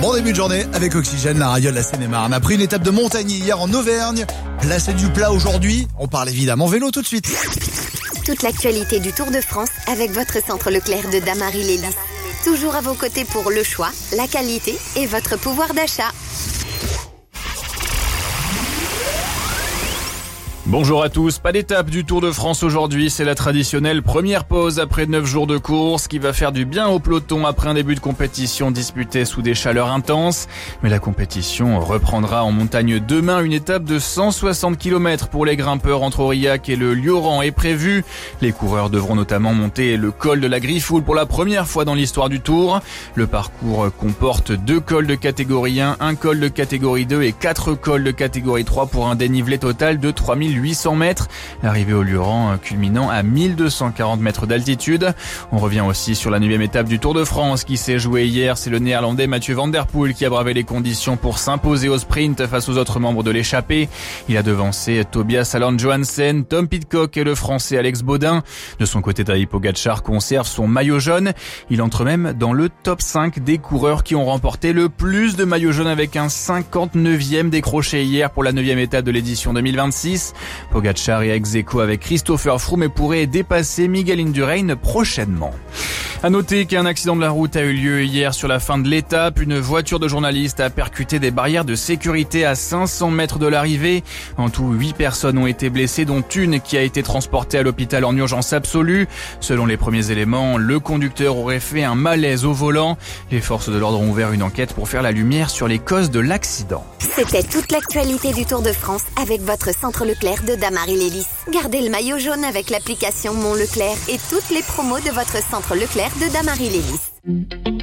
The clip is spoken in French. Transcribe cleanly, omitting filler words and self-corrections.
Bon début de journée avec Oxygène, la radio de la Seine-et-Marne. Après une étape de montagne hier en Auvergne, là c'est du plat aujourd'hui. On parle évidemment vélo tout de suite. Toute l'actualité du Tour de France avec votre centre Leclerc de Damary-les-Lys. Toujours à vos côtés pour le choix, la qualité et votre pouvoir d'achat. Bonjour à tous, pas d'étape du Tour de France aujourd'hui, c'est la traditionnelle première pause après 9 jours de course qui va faire du bien au peloton après un début de compétition disputé sous des chaleurs intenses. Mais la compétition reprendra en montagne demain, une étape de 160 km pour les grimpeurs entre Aurillac et le Lioran est prévue. Les coureurs devront notamment monter le col de la Griffoul pour la première fois dans l'histoire du Tour. Le parcours comporte 2 cols de catégorie 1, un col de catégorie 2 et 4 cols de catégorie 3 pour un dénivelé total de 3800 mètres. L'arrivée au Lioran culminant à 1240 mètres d'altitude. On revient aussi sur la 9e étape du Tour de France qui s'est jouée hier. C'est le néerlandais Mathieu Van Der Poel qui a bravé les conditions pour s'imposer au sprint face aux autres membres de l'échappée. Il a devancé Tobias Allan Johansen, Tom Pidcock et le français Alex Baudin. De son côté, Tadej Pogačar conserve son maillot jaune. Il entre même dans le top 5 des coureurs qui ont remporté le plus de maillots jaunes avec un 59e décroché hier pour la 9e étape de l'édition 2026. Pogačar est ex-aequo avec Christopher Froome et pourrait dépasser Miguel Indurain prochainement. À noter qu'un accident de la route a eu lieu hier sur la fin de l'étape. Une voiture de journaliste a percuté des barrières de sécurité à 500 mètres de l'arrivée. En tout, 8 personnes ont été blessées, dont une qui a été transportée à l'hôpital en urgence absolue. Selon les premiers éléments, le conducteur aurait fait un malaise au volant. Les forces de l'ordre ont ouvert une enquête pour faire la lumière sur les causes de l'accident. C'était toute l'actualité du Tour de France avec votre centre Leclerc de Damary-les-Lys. Gardez le maillot jaune avec l'application Mon Leclerc et toutes les promos de votre centre Leclerc de Damary-les-Lys.